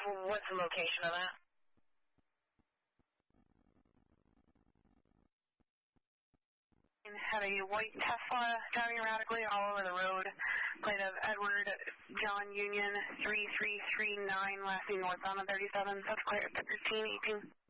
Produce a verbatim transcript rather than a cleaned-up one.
What's the location of that? And had a white Tesla driving erratically all over the road. Plate of Edward John Union three three three nine, last name northbound on thirty-seven. That's clear at thirteen eighteen.